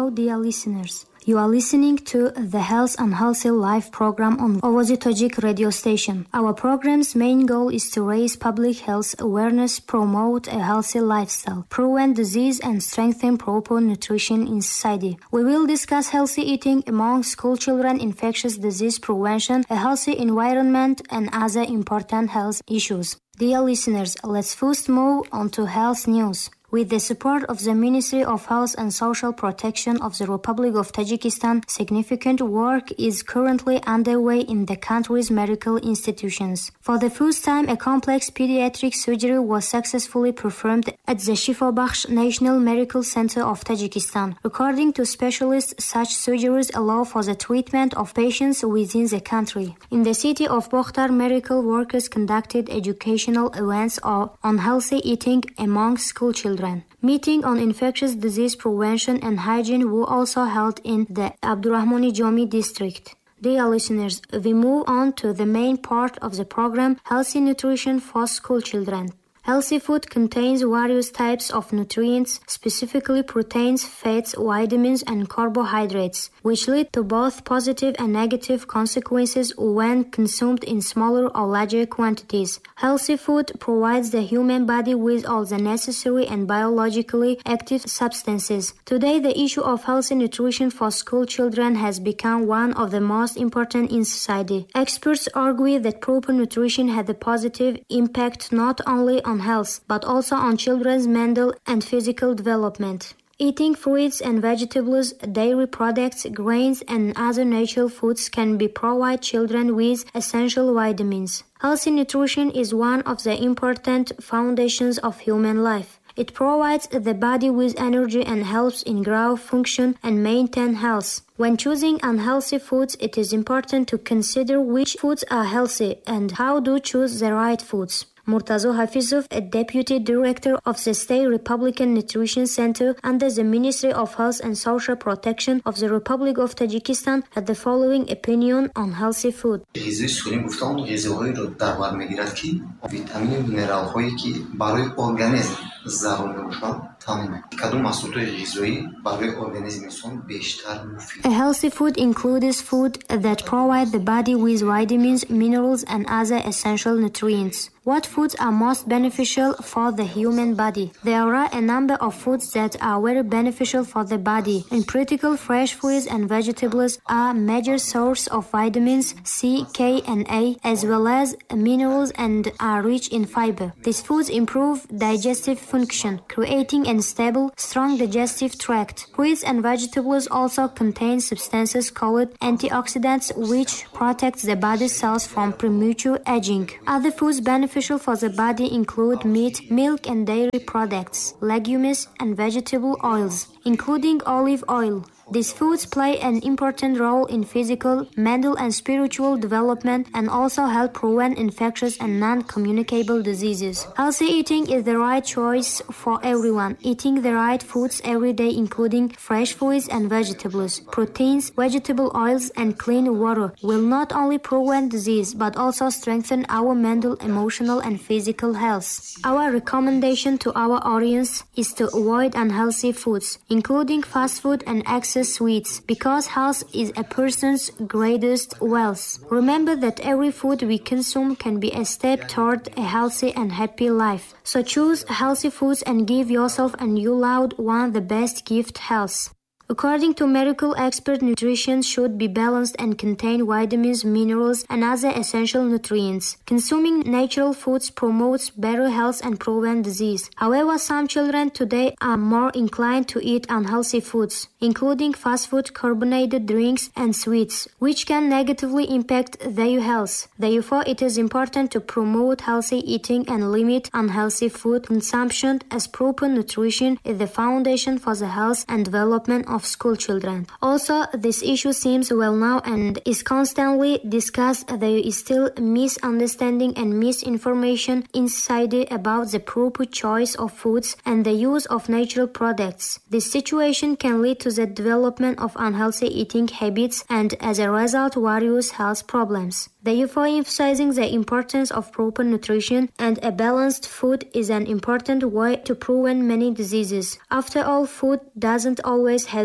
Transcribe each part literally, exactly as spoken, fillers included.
Hello, dear listeners. You are listening to the Health and Healthy Life program on Ovozi Tajik radio station. Our program's main goal is to raise public health awareness, promote a healthy lifestyle, prevent disease, and strengthen proper nutrition in society. We will discuss healthy eating among school children, infectious disease prevention, a healthy environment, and other important health issues. Dear listeners, let's first move on to health news. With the support of the Ministry of Health and Social Protection of the Republic of Tajikistan, significant work is currently underway in the country's medical institutions. For the first time, a complex pediatric surgery was successfully performed at the Shifobakhsh National Medical Center of Tajikistan. According to specialists, such surgeries allow for the treatment of patients within the country. In the city of Bokhtar, medical workers conducted educational events on healthy eating among school children. Meeting on infectious disease prevention and hygiene were also held in the Abdurrahmani Jami district. Dear listeners, we move on to the main part of the program, healthy nutrition for school children. Healthy food contains various types of nutrients, specifically proteins, fats, vitamins, and carbohydrates, which lead to both positive and negative consequences when consumed in smaller or larger quantities. Healthy food provides the human body with all the necessary and biologically active substances. Today, the issue of healthy nutrition for school children has become one of the most important in society. Experts argue that proper nutrition has a positive impact not only on on health, but also on children's mental and physical development. Eating fruits and vegetables, dairy products, grains, and other natural foods can be provide children with essential vitamins. Healthy nutrition is one of the important foundations of human life. It provides the body with energy and helps in growth, function, and maintain health. When choosing unhealthy foods, it is important to consider which foods are healthy and how to choose the right foods. Murtazo Hafizov, a deputy director of the State Republican Nutrition Center under the Ministry of Health and Social Protection of the Republic of Tajikistan, had the following opinion on healthy food. غذای سالم گفتم غذاهایی رو در بر میگیرد که ویتامین و مینرال هایی که برای ارگانیسم ضروری میشن تامینه. کدوم محصولات غذایی برای ارگانیسم انسان بیشتر مفید؟ A healthy food includes food that provide the body with vitamins, minerals, and other essential nutrients. What foods are most beneficial for the human body? There are a number of foods that are very beneficial for the body. In particular, fresh fruits and vegetables are a major source of vitamins C, K, and A, as well as minerals, and are rich in fiber. These foods improve digestive function, creating a stable, strong digestive tract. Fruits and vegetables also contain substances called antioxidants, which protect the body cells from premature aging. Other foods beneficial for the body include meat, milk and dairy products, legumes, and vegetable oils, including olive oil. These foods play an important role in physical, mental, and spiritual development and also help prevent infectious and non-communicable diseases. Healthy eating is the right choice for everyone. Eating the right foods every day, including fresh fruits and vegetables, proteins, vegetable oils, and clean water, will not only prevent disease but also strengthen our mental, emotional, and physical health. Our recommendation to our audience is to avoid unhealthy foods, including fast food and excess sweets, because health is a person's greatest wealth. Remember that every food we consume can be a step toward a healthy and happy life. So choose healthy foods and give yourself and your loved one the best gift, health. According to medical experts, nutrition should be balanced and contain vitamins, minerals, and other essential nutrients. Consuming natural foods promotes better health and prevents disease. However, some children today are more inclined to eat unhealthy foods, including fast food, carbonated drinks, and sweets, which can negatively impact their health. Therefore, it is important to promote healthy eating and limit unhealthy food consumption, as proper nutrition is the foundation for the health and development of school children. Also, this issue seems well known and is constantly discussed. There is still misunderstanding and misinformation in society about the proper choice of foods and the use of natural products. This situation can lead to the development of unhealthy eating habits and, as a result, various health problems. Therefore, emphasizing the importance of proper nutrition and a balanced food is an important way to prevent many diseases. After all, food doesn't always have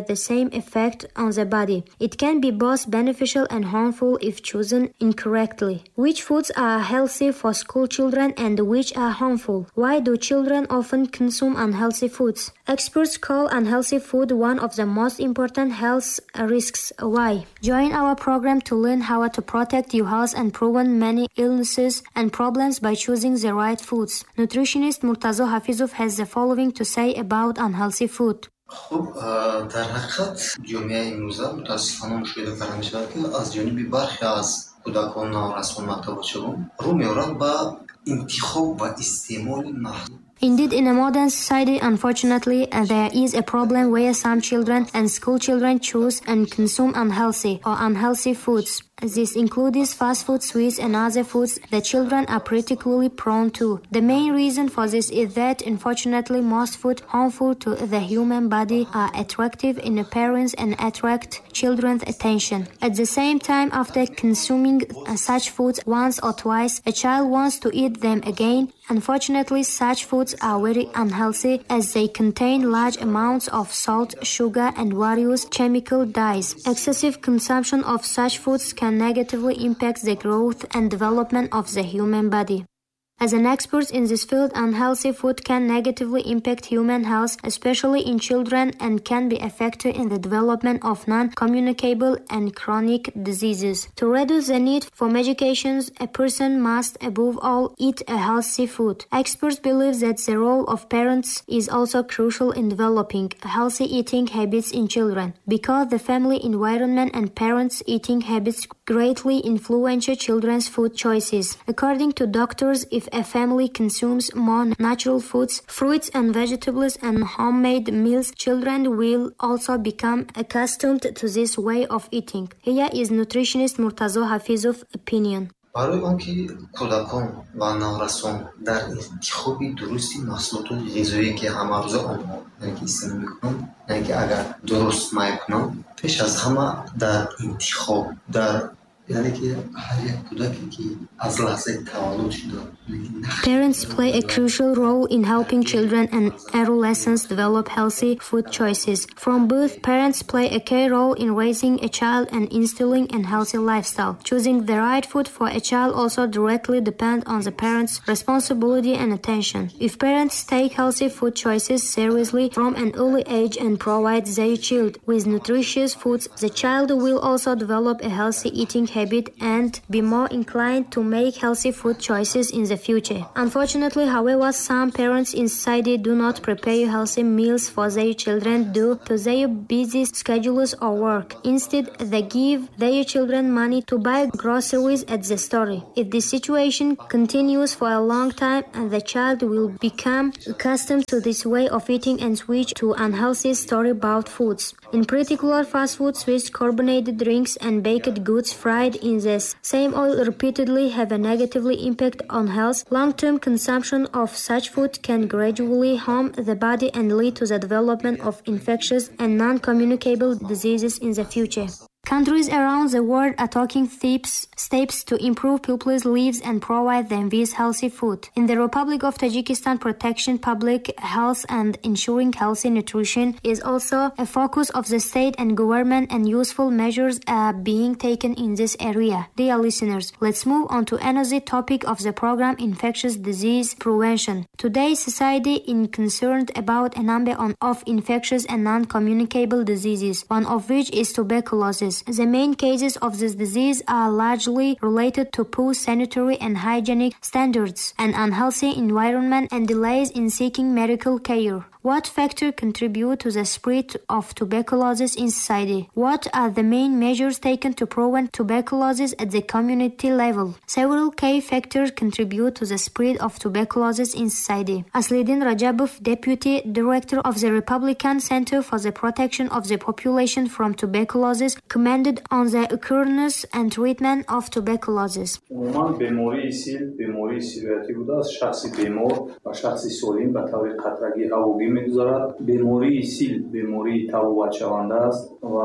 the same effect on the body. It can be both beneficial and harmful if chosen incorrectly. Which foods are healthy for school children and which are harmful? Why do children often consume unhealthy foods? Experts call unhealthy food one of the most important health risks. Why? Join our program to learn how to protect your health and prevent many illnesses and problems by choosing the right foods. Nutritionist Murtaza Hafizov has the following to say about unhealthy food. خب در حقیقت جامعه امروزه متاسفانه مشاهده کرده می‌شود که از جانب برخی از کودکان نورسان مکتب بچگان رو می‌آورد به انتخاب و استعمال محدود. Indeed, in a modern society, unfortunately, uh, there is a problem where some children and school children choose and consume unhealthy or unhealthy foods. This includes fast food, sweets, and other foods that children are particularly prone to. The main reason for this is that, unfortunately, most food harmful to the human body are attractive in appearance and attract children's attention. At the same time, after consuming uh, such foods once or twice, a child wants to eat them again. Unfortunately, such foods are very unhealthy as they contain large amounts of salt, sugar, and various chemical dyes. Excessive consumption of such foods can negatively impact the growth and development of the human body. As an expert in this field, unhealthy food can negatively impact human health, especially in children, and can be effective in the development of non-communicable and chronic diseases. To reduce the need for medications, a person must, above all, eat a healthy food. Experts believe that the role of parents is also crucial in developing healthy eating habits in children, because the family environment and parents' eating habits greatly influence children's food choices. According to doctors, if a family consumes more natural foods, fruits and vegetables and homemade meals, children will also become accustomed to this way of eating. Here is nutritionist Murtaza Hafizov's opinion. برای آنکه کودکان و نورسان در انتخاب درستی محصولات غذایی که همه روز آنها یعنی استفاده میکنن، یعنی که اگر درست میکنن، پیش از همه در انتخاب در یعنی که هر یک کودکی که از لحظه تولد شده. Parents play a crucial role in helping children and adolescents develop healthy food choices. From birth, parents play a key role in raising a child and instilling a healthy lifestyle. Choosing the right food for a child also directly depends on the parents' responsibility and attention. If parents take healthy food choices seriously from an early age and provide their child with nutritious foods, the child will also develop a healthy eating habit and be more inclined to make healthy food choices in the future. Unfortunately, however, some parents in society do not prepare healthy meals for their children due to their busy schedules or work. Instead, they give their children money to buy groceries at the store. If this situation continues for a long time, the child will become accustomed to this way of eating and switch to unhealthy store-bought foods. In particular, fast food, sweets, carbonated drinks, and baked goods fried in the same oil repeatedly have a negatively impact on health. Long-term consumption of such food can gradually harm the body and lead to the development of infectious and non-communicable diseases in the future. Countries around the world are taking steps to improve people's lives and provide them with healthy food. In the Republic of Tajikistan, protection public health and ensuring healthy nutrition is also a focus of the state and government, and useful measures are being taken in this area. Dear listeners, let's move on to another topic of the program, infectious disease prevention. Today, society is concerned about a number of infectious and non-communicable diseases, one of which is tuberculosis. The main cases of this disease are largely related to poor sanitary and hygienic standards, an unhealthy environment, and delays in seeking medical care. What factors contribute to the spread of tuberculosis in society? What are the main measures taken to prevent tuberculosis at the community level? Several key factors contribute to the spread of tuberculosis in society. Asliddin Rajabov, Deputy Director of the Republican Center for the Protection of the Population from Tuberculosis, commented on the occurrence and treatment of tuberculosis. عموما بیماری سیل بیماری سیریاتی بوده است. شخصی بیمار و شخصی سالم به طور قطعی عواقبی می‌گذارد. بیماری سیل بیماری تبابت شونده است و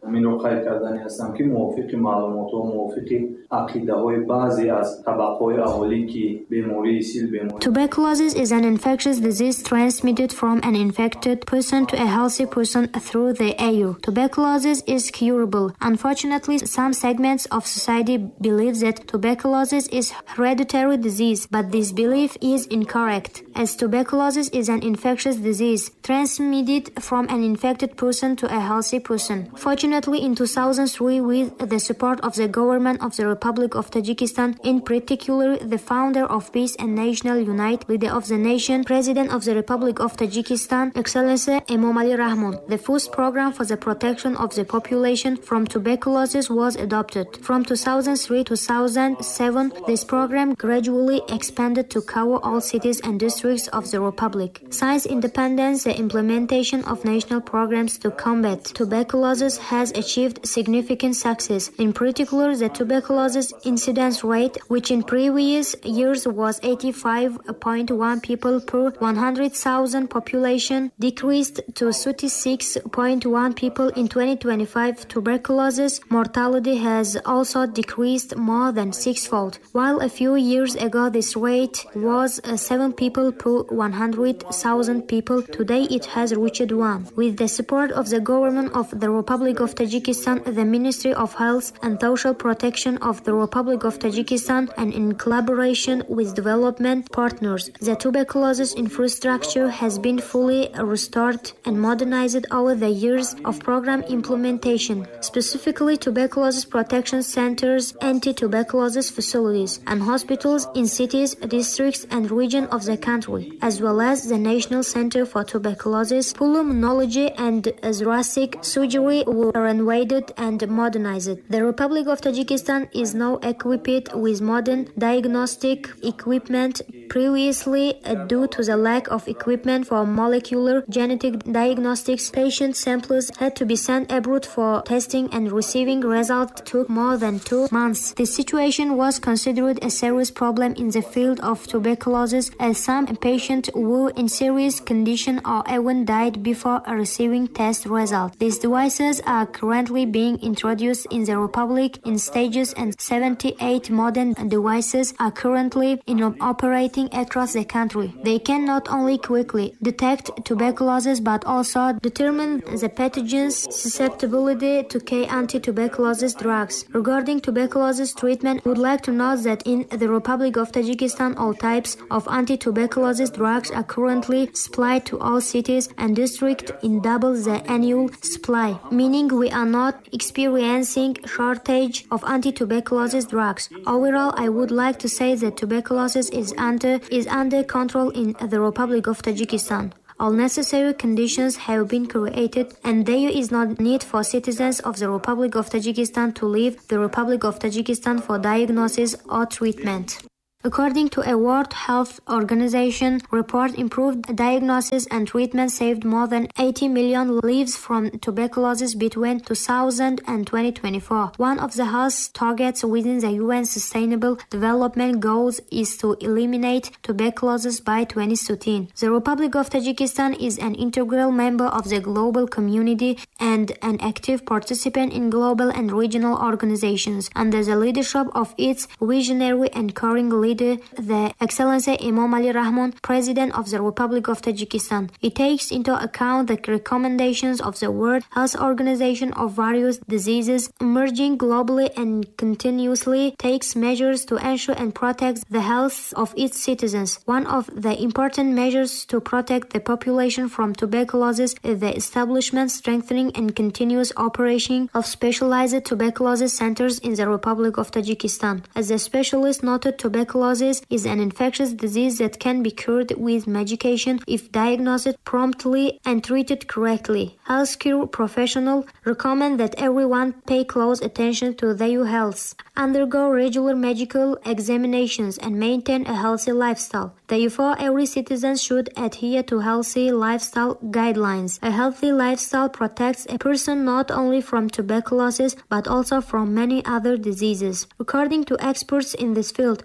аминро қайд кардани ҳастам ки мувофиқи маълумотҳо мувофиқи ақидаҳои баъзе аз табақаҳои аҳолӣ ки бемории сил бемори Tuberculosis is an infectious disease transmitted from an infected person to a healthy person through the air. Tuberculosis is curable. Unfortunately, some segments of society believe that tuberculosis is hereditary disease, but this belief is incorrect, as tuberculosis is an infectious disease transmitted from an infected person to a healthy person. Fortunately, in two thousand three, with the support of the government of the Republic of Tajikistan, in particular the founder of Peace and National Unite, leader of the nation, President of the Republic of Tajikistan, Excellency Emomali Rahmon, the first program for the protection of the population from tuberculosis was adopted. From two thousand three to two thousand seven, this program gradually expanded to cover all cities and districts of the Republic. Since independence, the implementation of national programs to combat tuberculosis has achieved significant success. In particular, the tuberculosis incidence rate, which in previous years was eighty-five point one people per one hundred thousand population, decreased to thirty-six point one people in twenty twenty-five. Tuberculosis mortality has also decreased more than sixfold. While a few years ago this rate was uh, seven people per one hundred thousand people, today it has reached one. With the support of the government of the Republic of Tajikistan, the Ministry of Health and Social Protection of the Republic of Tajikistan, and in collaboration with development partners, the tuberculosis infrastructure has been fully restored and modernized over the years of program implementation, specifically tuberculosis protection centers, anti-tuberculosis facilities, and hospitals in cities, districts, and regions of the country, as well as the National Center for Tuberculosis, Pulmonology, and thoracic surgery were renovated and modernized. The Republic of Tajikistan is now equipped with modern diagnostic equipment. Previously, uh, due to the lack of equipment for molecular genetic diagnostics, patient samples had to be sent abroad for testing, and receiving results took more than two months. This situation was considered a serious problem in the field of tuberculosis, as some patients were in serious condition or even died before receiving test results. These devices are currently being introduced in the Republic in stages, and seventy-eight modern devices are currently in operating across the country. They can not only quickly detect tuberculosis but also determine the pathogen's susceptibility to key anti-tuberculosis drugs. Regarding tuberculosis treatment, I would like to note that in the Republic of Tajikistan, all types of anti-tuberculosis drugs are currently supplied to all cities and districts in double the annual supply, meaning we are not experiencing shortage of anti-tuberculosis drugs. Overall, I would like to say that tuberculosis is under is under control in the Republic of Tajikistan. All necessary conditions have been created, and there is no need for citizens of the Republic of Tajikistan to leave the Republic of Tajikistan for diagnosis or treatment. According to a World Health Organization report, improved diagnosis and treatment saved more than eighty million lives from tuberculosis between two thousand and twenty twenty-four. One of the health targets within the U N Sustainable Development Goals is to eliminate tuberculosis by twenty thirteen. The Republic of Tajikistan is an integral member of the global community and an active participant in global and regional organizations under the leadership of its visionary and caring leader, the Excellency Emomali Rahmon, President of the Republic of Tajikistan. It takes into account the recommendations of the World Health Organization of various diseases emerging globally, and continuously takes measures to ensure and protect the health of its citizens. One of the important measures to protect the population from tuberculosis is the establishment, strengthening, and continuous operation of specialized tuberculosis centers in the Republic of Tajikistan. As the specialist noted, tuberculosis is an infectious disease that can be cured with medication if diagnosed promptly and treated correctly. Healthcare professionals recommend that everyone pay close attention to their health, undergo regular medical examinations, and maintain a healthy lifestyle. Therefore, every citizen should adhere to healthy lifestyle guidelines. A healthy lifestyle protects a person not only from tuberculosis but also from many other diseases. According to experts in this field, a person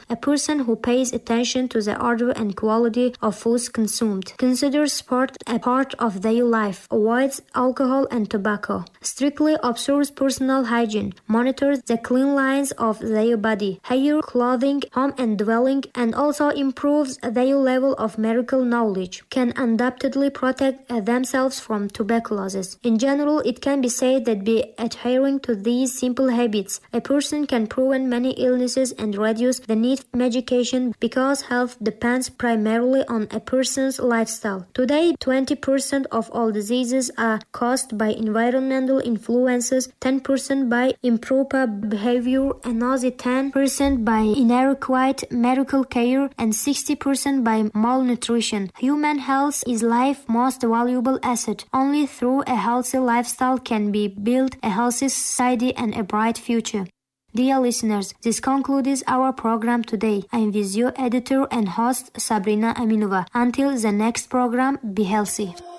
person who pays attention to the order and quality of foods consumed, considers sport a part of their life, avoids alcohol and tobacco, strictly observes personal hygiene, monitors the cleanliness of their body, hair, clothing, home and dwelling, and also improves their level of medical knowledge, can undoubtedly protect themselves from tuberculosis. In general, it can be said that by adhering to these simple habits, a person can prevent many illnesses and reduce the need for medication because health depends primarily on a person's lifestyle. Today, twenty percent of all diseases are caused by environmental influences, ten percent by improper behavior, another ten percent by inadequate medical care, and sixty percent by malnutrition. Human health is life's most valuable asset. Only through a healthy lifestyle can be built a healthy society and a bright future. Dear listeners, this concludes our program today. I am with your editor and host Sabrina Aminova. Until the next program, be healthy.